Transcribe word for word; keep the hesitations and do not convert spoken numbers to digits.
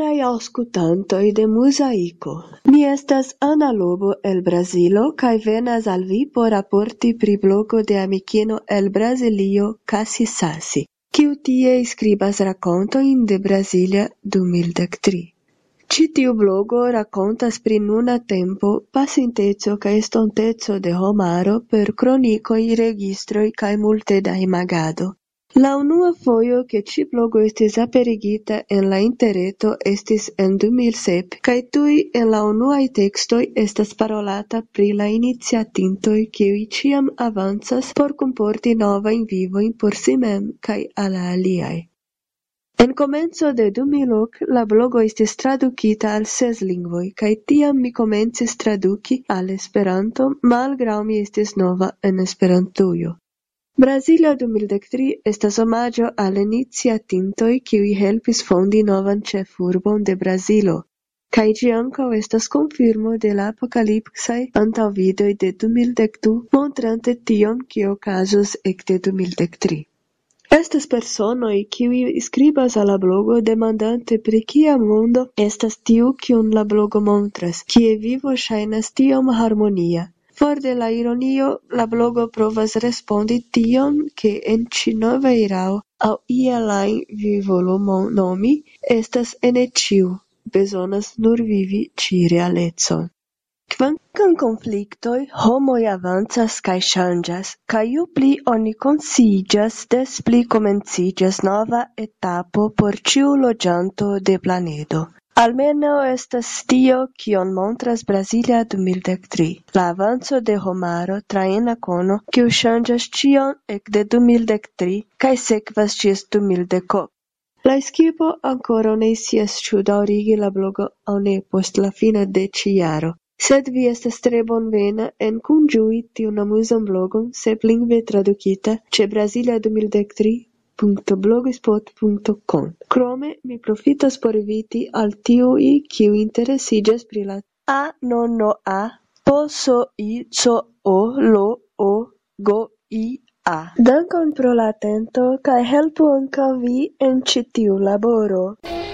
Caraj aŭskultantoj de Muzaiko, mi estas Ana Lobo el Brazilo kaj venas al vi por raporti pri blogo de amikino el Brazilio Kasi Sasi, kiu tie skribas rakontojn de Brasilia du mil dek tri. Ĉi tiu blogo rakontas pri nuna tempo, pasinteco kaj estonteco de homaro per kronikoj, registroj kaj multe da imagado. La unua fojo ke ĉi blogo estis aperigita en la interreto estis en du mil sep, kaj tuj en la unuaj tekstoj estas parolata pri la iniciatintoj kiuj ĉiam avancas por kunporti novajn vivojn por si mem kaj al la aliaj. En komenco de du mil ok la blogo estis tradukita al ses lingvoj, kaj tiam mi komencis traduki al Esperanto, malgraŭ mi estis nova en Esperantujo. Brasilia du mil dek tri estas omaĝo al iniciatintoj kiuj helpis fondi novan ĉefurbon de Brazilo, kaj ĝi ankaŭ estas konfirmo de la apokalipsaj antaŭvidoj de du mil dek du, montrante tion, kio okazos ekde du mil dek tri. Estas personoj kiuj skribas al la blogo demandante pri kia mondo estas tiu kiun la blogo montras, kie vivo ŝajnas tiom harmonia. For de la ironio, la blogo provas respondi tion, ke en ĉi nova erao aŭ iel ajn vi volu nomi, estas ene ĉiu, bezonas nur vivi ĉi realecon. Kvankam konfliktoj, homoj avancas kaj ŝanĝas, kaj ju pli oni konsciiĝas, des pli komenciĝas nova etapo por ĉiu loĝanto de planedo. Almenaŭ estas tio, kion montras Brasilia du mil dek tri, la avanco de homaro tra ena kono, kiu ŝanĝas ĉion ekde du mil dek tri kaj sekvas ĝis du mil dek ok. La ekipo ankoraŭ ne scias ĉu daŭrigi la blogo aŭ ne post la fino de ĉi jaro. Sed vi estas tre bonvena en kunĝui tiun amuzan blogon seplingve tradukita ĉe Brasilia du mil dek tri punto blogspot punto com. Krome mi profitas por inviti al tiuj, kiuj interesiĝas pri la a no no a po so i co o lo o go i a. Dankon pro la atento kaj helpu ankaŭ vi en ĉi tiu laboro.